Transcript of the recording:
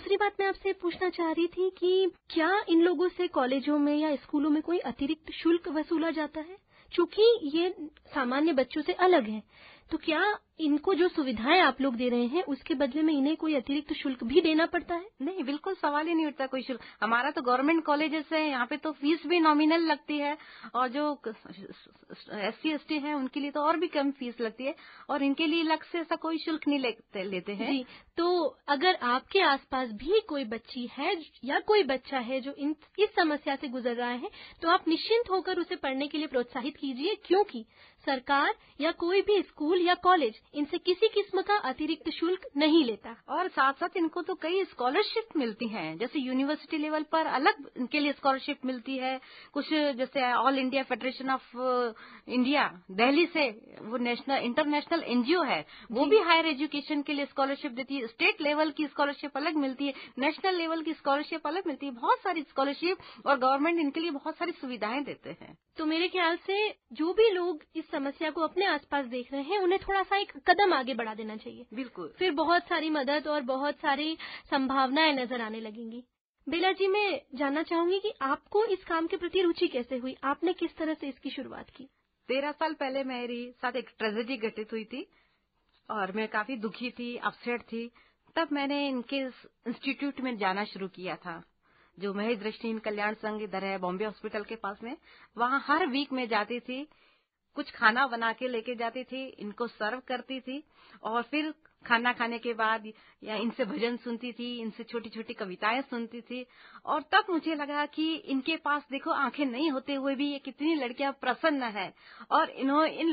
दूसरी बात मैं आपसे पूछना चाह रही थी कि क्या इन लोगों से कॉलेजों में या स्कूलों में कोई अतिरिक्त शुल्क वसूला जाता है? चूँकि ये सामान्य बच्चों से अलग हैं, तो क्या इनको जो सुविधाएँ आप लोग दे रहे हैं, उसके बदले में इन्हें कोई अतिरिक्ट शुल्क भी देना पड़ता है? नहीं, बिल्कुल सवाल ही नहीं उठता कोई शुल्क। हमारा तो गवर्नमेंट कॉलेजेस है, यहाँ पे तो फीस भी नॉमिनल लगती है और जो SC ST हैं उनके लिए तो और भी कम फीस लगती है और इनके लिए अलग से ऐसा कोई शुल्क नहीं लेते हैं। जी, तो अगर आपके आसपास भी कोई बच्ची है या कोई बच्चा है जो इस समस्या से गुजर रहा है, तो आप निश्चिंत होकर उसे पढ़ने के लिए प्रोत्साहित कीजिए, क्योंकि सरकार या कोई भी स्कूल या कॉलेज इनसे किसी किस्म का अतिरिक्त शुल्क नहीं लेता। और साथ साथ इनको तो कई स्कॉलरशिप मिलती हैं, जैसे यूनिवर्सिटी लेवल पर अलग इनके लिए स्कॉलरशिप मिलती है। कुछ जैसे all India federation of India Delhi से वो इंटरनेशनल NGO है, वो भी हायर एजुकेशन के लिए स्कॉलरशिप देती है। स्टेट लेवल की स्कॉलरशिप अलग मिलती है, नेशनल लेवल की स्कॉलरशिप अलग मिलती है। बहुत सारी स्कॉलरशिप और गवर्नमेंट इनके लिए बहुत सारी सुविधाएं देते हैं। तो मेरे ख्याल से जो भी लोग इस समस्या को अपने आसपास देख रहे हैं, उन्हें थोड़ा सा एक कदम आगे बढ़ा देना चाहिए। बिल्कुल। फिर बहुत सारी मदद और बहुत सारी संभावनाएं नजर आने लगेंगी। बेला जी, मैं जानना चाहूंगी कि आपको इस काम के प्रति रुचि कैसे हुई? आपने किस तरह से इसकी शुरुआत की? 13 साल पहले मेरे साथ एक ट्रेजेडी घटित हुई थी और मैं काफी दुखी थी, अपसेट थी। तब मैंने इनके इंस्टीट्यूट में जाना शुरू किया था, जो महेश दृष्टिहीन कल्याण संघ इधर है बॉम्बे हॉस्पिटल के पास में। वहां हर वीक में जाती थी, कुछ खाना बना के लेके जाती थी, इनको सर्व करती थी और फिर खाना खाने के बाद या इनसे भजन सुनती थी, इनसे छोटी छोटी कविताएं सुनती थी। और तब मुझे लगा कि इनके पास देखो आंखें नहीं होते हुए भी ये कितनी लड़कियां प्रसन्न है और इन